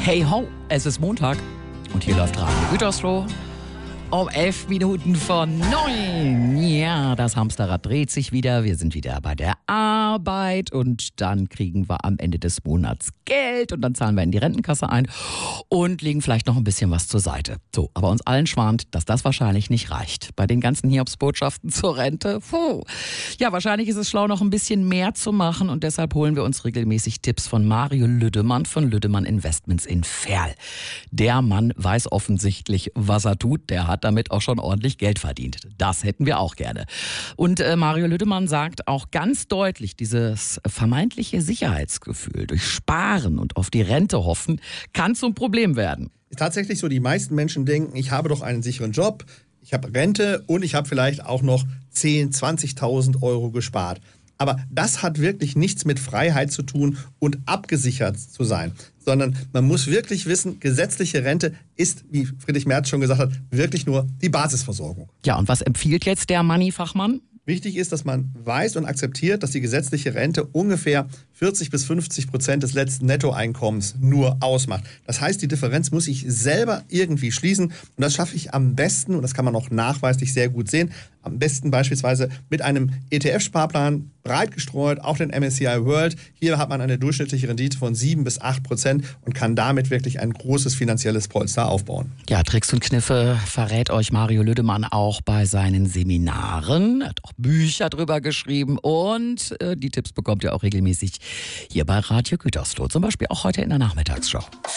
Hey ho, es ist Montag und hier läuft Radio Gütersloh um 11 Minuten vor 9. Ja, das Hamsterrad dreht sich wieder. Wir sind wieder bei der Arbeit und dann kriegen wir am Ende des Monats Geld und dann zahlen wir in die Rentenkasse ein und legen vielleicht noch ein bisschen was zur Seite. So, aber uns allen schwant, dass das wahrscheinlich nicht reicht. Bei den ganzen Hiobsbotschaften zur Rente, ja, wahrscheinlich ist es schlau, noch ein bisschen mehr zu machen und deshalb holen wir uns regelmäßig Tipps von Mario Lüdemann von Lüdemann Investments in Verl. Der Mann weiß offensichtlich, was er tut. Der hat damit auch schon ordentlich Geld verdient. Das hätten wir auch gerne. Und Mario Lüdemann sagt auch ganz deutlich, dieses vermeintliche Sicherheitsgefühl durch Sparen und auf die Rente hoffen, kann zum Problem werden. Ist tatsächlich so, die meisten Menschen denken, ich habe doch einen sicheren Job, ich habe Rente und ich habe vielleicht auch noch 10.000, 20.000 Euro gespart. Aber das hat wirklich nichts mit Freiheit zu tun und abgesichert zu sein, sondern man muss wirklich wissen, gesetzliche Rente ist, wie Friedrich Merz schon gesagt hat, wirklich nur die Basisversorgung. Ja, und was empfiehlt jetzt der Money-Fachmann? Wichtig ist, dass man weiß und akzeptiert, dass die gesetzliche Rente ungefähr 40-50% des letzten Nettoeinkommens nur ausmacht. Das heißt, die Differenz muss ich selber irgendwie schließen und das schaffe ich am besten, und das kann man auch nachweislich sehr gut sehen, am besten beispielsweise mit einem ETF-Sparplan, breit gestreut, auch den MSCI World. Hier hat man eine durchschnittliche Rendite von 7-8% und kann damit wirklich ein großes finanzielles Polster aufbauen. Ja, Tricks und Kniffe verrät euch Mario Lüdemann auch bei seinen Seminaren. Er hat auch Bücher drüber geschrieben und die Tipps bekommt ihr auch regelmäßig hier bei Radio Gütersloh. Zum Beispiel auch heute in der Nachmittagsshow.